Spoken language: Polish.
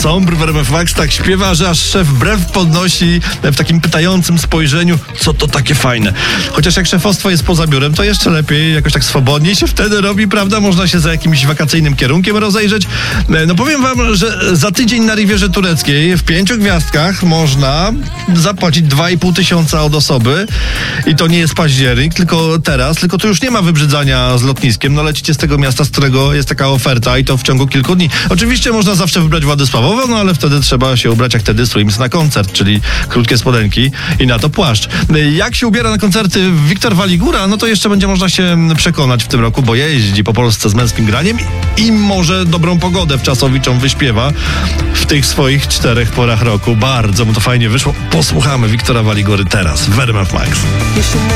Sombre w RMF Max tak śpiewa, że aż szef brew podnosi w takim pytającym spojrzeniu, co to takie fajne. Chociaż jak szefostwo jest poza biurem, to jeszcze lepiej, jakoś tak swobodniej się wtedy robi, prawda? Można się za jakimś wakacyjnym kierunkiem rozejrzeć. No powiem wam, że za tydzień na Rivierze Tureckiej w 5 gwiazdkach można zapłacić 2,5 tysiąca od osoby i to nie jest październik, tylko tu już nie ma wybrzydzania z lotniskiem, no lecicie z tego miasta, z którego jest taka oferta i to w ciągu kilku dni. Oczywiście można zawsze wybrać Władysławowo, no ale wtedy trzeba się ubrać jak Teddy Swims na koncert, czyli krótkie spodenki i na to płaszcz. Jak się ubiera na koncerty Wiktor Waligura, no to jeszcze będzie można się przekonać w tym roku, bo jeździ po Polsce z męskim graniem i może dobrą pogodę wczasowiczą wyśpiewa w tych swoich 4 porach roku. Bardzo mu to fajnie wyszło. Posłuchamy Wiktora Waligury teraz w RMF Max.